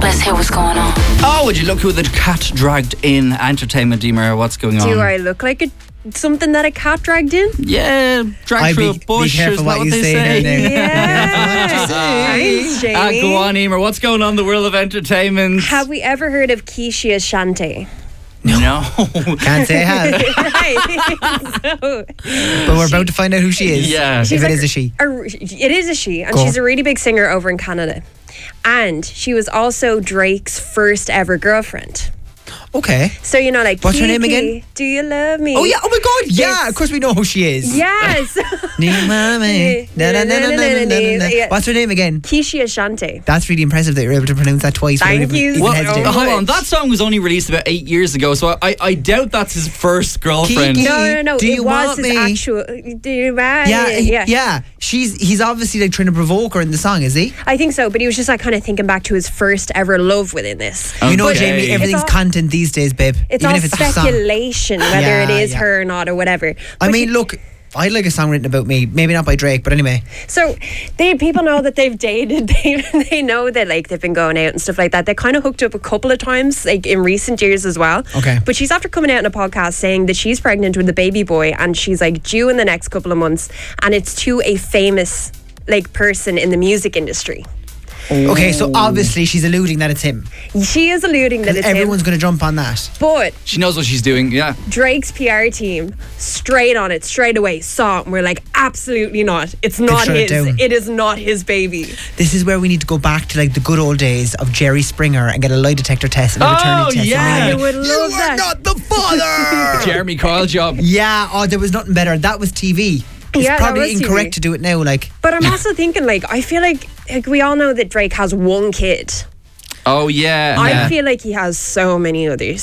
Let's hear what's going on. Oh, would you look who the cat dragged in entertainment, Emer? What's going on? Do I look like something that a cat dragged in? Yeah, dragged through a bush. Be careful isn't what that you they say here now. Yeah. Thanks, Jamie. Go on, Emer. What's going on in the world of entertainment? Have we ever heard of Keisha Shante? No. Can't say I have. Right. So, But we're about to find out who she is. Yeah. If it is a she. It is a she, and Go. she's a really big singer over in Canada. And she was also Drake's first ever girlfriend. Okay. So, you know, like, What's her name Kiki, again? Do you love me? Oh, yeah. Oh, my God. Yeah. Yes. Of course we know who she is. Yes. Need mommy. Na, na, na, na, na, na, na, na. Yeah. What's her name again? Keisha Shante. That's really impressive that you're able to pronounce that twice. Thank without you even so hesitating. much. Hold on, that song was only released about 8 years ago, so I doubt that's his first girlfriend. Kiki. No. Do It you was want his me? actual. Do you mind? Yeah. He's obviously like trying to provoke her in the song, is he? I think so, but he was just like kind of thinking back to his first ever love within this. You know, Okay. Jamie, everything's It's all- content these days, babe. It's Even all if it's a song. speculation whether Yeah, it is yeah. her or not or whatever. I But mean, look, I like a song written about me. Maybe not by Drake, but anyway. so people know that they've dated. They know that like they've been going out and stuff like that. They kind of hooked up a couple of times, like in recent years as well. Okay. But she's after coming out in a podcast saying that she's pregnant with a baby boy and she's like due in the next couple of months, and it's to a famous like person in the music industry. Okay, so obviously she's alluding that it's him. She is alluding that it's Everyone's him, going to jump on that. but She knows what she's doing, yeah. Drake's PR team straight on it, straight away saw it and we're like, absolutely not. It's not shut it his. down. It is not his baby. This is where we need to go back to like the good old days of Jerry Springer and get a lie detector test and a maternity test. yeah. I And would you love are that. not the father. Jeremy Kyle job. Yeah, oh, there was nothing better. That was TV. It's Yeah, that probably was incorrect TV. to do it now. Like, But I'm also thinking, like, I feel like we all know that Drake has one kid. Oh, yeah. I feel like he has so many others.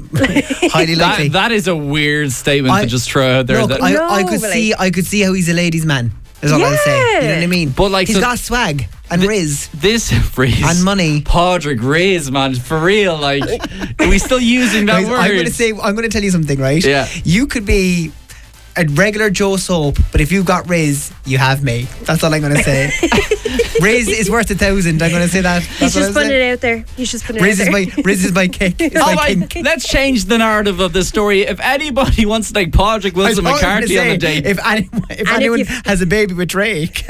highly likely. That is a weird statement to just throw out there. Look, that, I No, could but I could see how he's a ladies' man. Is all I'll say. You know what I mean? But, like, he's so- got swag and riz. this phrase. And money. Padraig Riz, man. For real, like, are we still using that Guys, word? I'm going to tell you something, right? Yeah. You could be a regular Joe Soap, but if you've got Riz, you have me. That's all I'm going to say. Riz is worth 1,000. I'm going to say that. He's That's what just I'm putting saying. it out there. He's just putting it Riz out is there. Riz is my kick. It's Oh, my right, kink. let's change the narrative of this story. If anybody wants to take Padraig Wilson I was gonna McCarthy on a say, date, If anyone you've- has a baby with Drake,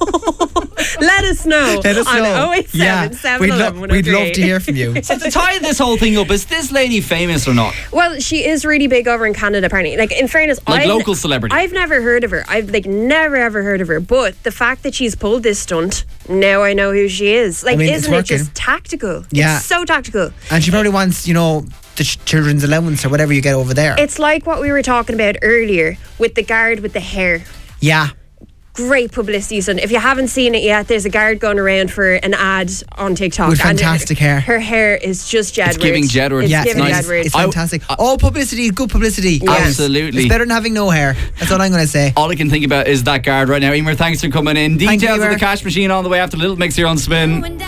Let us know. let us know. On 087 we'd 711 love to 103. hear from you. so to tie this whole thing up, is this lady famous or not? Well, she is really big over in Canada, apparently. Like, in fairness, Like local celebrity? I've never heard of her. I've like never ever heard of her. But the fact that she's pulled this stunt, now I know who she is. Like, I mean, it's isn't it working. just tactical? Yeah. It's so tactical. And she probably wants, the children's allowance or whatever you get over there. It's like what we were talking about earlier with the guard with the hair. Yeah. Great publicity stunt. If you haven't seen it yet, there's a guard going around for an ad on TikTok. With and fantastic hair. Her hair is just Jedward. It's giving Jedward. It's Yeah, giving nice. Jedward. It's fantastic. All publicity is good publicity. guys. Absolutely. It's better than having no hair. That's all I'm going to say. All I can think about is that guard right now. Emer, thanks for coming in. Thank you, Details of Emer. the cash machine on the way after Little Mix here on Spin.